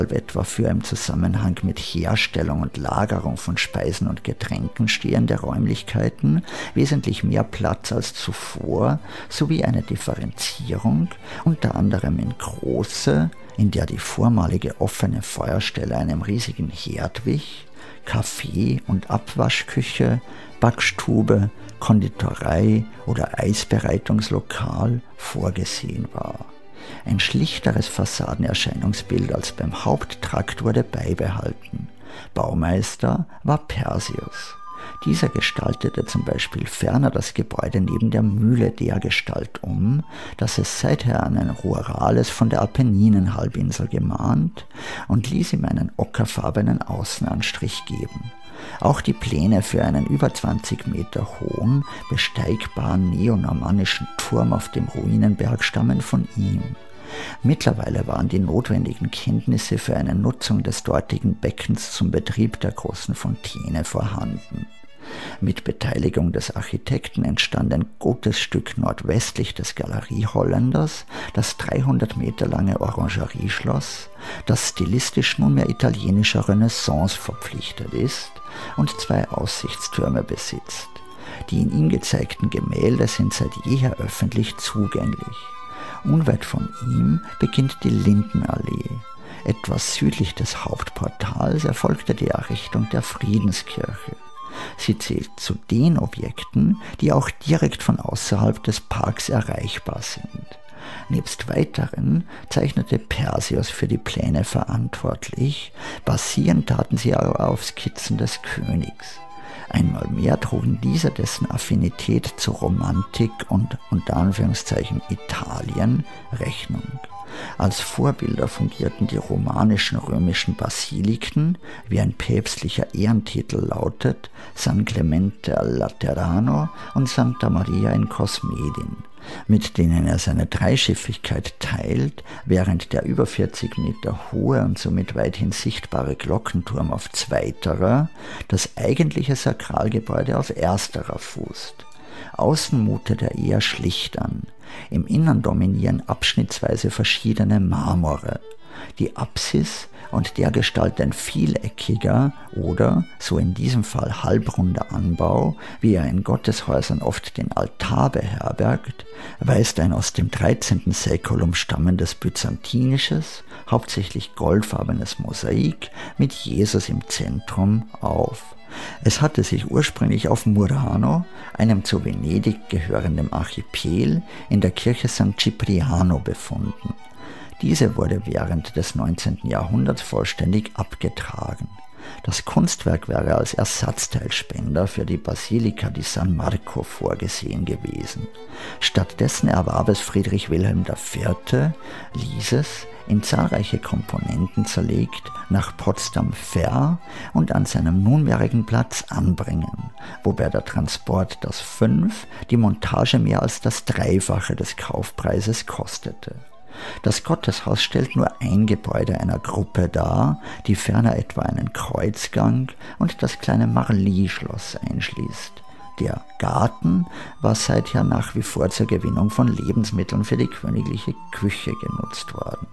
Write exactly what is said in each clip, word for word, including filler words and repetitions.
etwa für im Zusammenhang mit Herstellung und Lagerung von Speisen und Getränken stehende Räumlichkeiten wesentlich mehr Platz als zuvor, sowie eine Differenzierung, unter anderem in große, in der die vormalige offene Feuerstelle einem riesigen Herd wich, Kaffee- und Abwaschküche, Backstube, Konditorei oder Eisbereitungslokal vorgesehen war. Ein schlichteres Fassadenerscheinungsbild als beim Haupttrakt wurde beibehalten. Baumeister war Persius. Dieser gestaltete zum Beispiel ferner das Gebäude neben der Mühle dergestalt um, dass es seither an ein rurales von der Apenninenhalbinsel gemahnt und ließ ihm einen ockerfarbenen Außenanstrich geben. Auch die Pläne für einen über zwanzig Meter hohen, besteigbaren neonormannischen Turm auf dem Ruinenberg stammen von ihm. Mittlerweile waren die notwendigen Kenntnisse für eine Nutzung des dortigen Beckens zum Betrieb der großen Fontäne vorhanden. Mit Beteiligung des Architekten entstand ein gutes Stück nordwestlich des Galerie Holländers, das dreihundert Meter lange Orangerieschloss, das stilistisch nunmehr italienischer Renaissance verpflichtet ist und zwei Aussichtstürme besitzt. Die in ihm gezeigten Gemälde sind seit jeher öffentlich zugänglich. Unweit von ihm beginnt die Lindenallee. Etwas südlich des Hauptportals erfolgte die Errichtung der Friedenskirche. Sie zählt zu den Objekten, die auch direkt von außerhalb des Parks erreichbar sind. Nebst weiteren zeichnete Persius für die Pläne verantwortlich, basieren taten sie aber auf Skizzen des Königs. Einmal mehr trugen diese dessen Affinität zur Romantik und unter Anführungszeichen Italien Rechnung. Als Vorbilder fungierten die romanischen römischen Basiliken, wie ein päpstlicher Ehrentitel lautet, San Clemente al Laterano und Santa Maria in Cosmedin, mit denen er seine Dreischiffigkeit teilt, während der über vierzig Meter hohe und somit weithin sichtbare Glockenturm auf zweiterer, das eigentliche Sakralgebäude auf ersterer fußt. Außen mutet er eher schlicht an. Im Innern dominieren abschnittsweise verschiedene Marmore. Die Apsis und dergestalt ein vieleckiger oder, so in diesem Fall halbrunder Anbau, wie er in Gotteshäusern oft den Altar beherbergt, weist ein aus dem dreizehnten Säkulum stammendes byzantinisches, hauptsächlich goldfarbenes Mosaik mit Jesus im Zentrum auf. Es hatte sich ursprünglich auf Murano, einem zu Venedig gehörenden Archipel, in der Kirche San Cipriano befunden. Diese wurde während des neunzehnten Jahrhunderts vollständig abgetragen. Das Kunstwerk wäre als Ersatzteilspender für die Basilika di San Marco vorgesehen gewesen. Stattdessen erwarb es Friedrich Wilhelm der Vierte, ließ es, in zahlreiche Komponenten zerlegt, nach Potsdam ver- und an seinem nunmehrigen Platz anbringen, wobei der Transport das Fünf-, die Montage mehr als das Dreifache des Kaufpreises kostete. Das Gotteshaus stellt nur ein Gebäude einer Gruppe dar, die ferner etwa einen Kreuzgang und das kleine Marly-Schloss einschließt. Der Garten war seither nach wie vor zur Gewinnung von Lebensmitteln für die königliche Küche genutzt worden.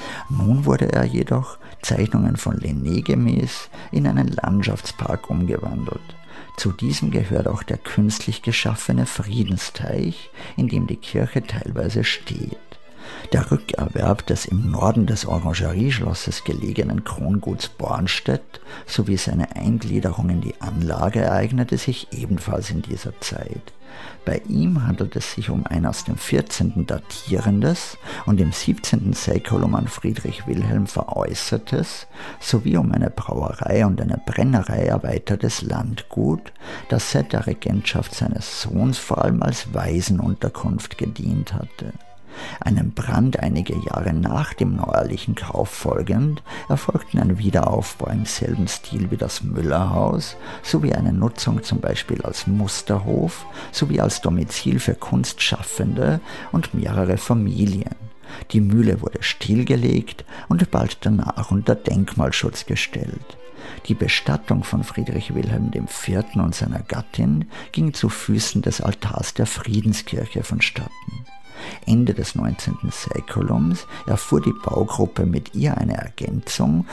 Nun wurde er jedoch, Zeichnungen von Lenné gemäß, in einen Landschaftspark umgewandelt. Zu diesem gehört auch der künstlich geschaffene Friedensteich, in dem die Kirche teilweise steht. Der Rückerwerb des im Norden des Orangerieschlosses gelegenen Kronguts Bornstedt sowie seine Eingliederung in die Anlage ereignete sich ebenfalls in dieser Zeit. Bei ihm handelt es sich um ein aus dem vierzehnten datierendes und im siebzehnten Säkulum an Friedrich Wilhelm veräußertes sowie um eine Brauerei und eine Brennerei erweitertes Landgut, das seit der Regentschaft seines Sohns vor allem als Waisenunterkunft gedient hatte. Einem Brand einige Jahre nach dem neuerlichen Kauf folgend erfolgten ein Wiederaufbau im selben Stil wie das Müllerhaus sowie eine Nutzung zum Beispiel als Musterhof sowie als Domizil für Kunstschaffende und mehrere Familien. Die Mühle wurde stillgelegt und bald danach unter Denkmalschutz gestellt. Die Bestattung von Friedrich Wilhelm der Vierte und seiner Gattin ging zu Füßen des Altars der Friedenskirche vonstatten. Ende des neunzehnten Säkulums erfuhr die Baugruppe mit ihr eine Ergänzung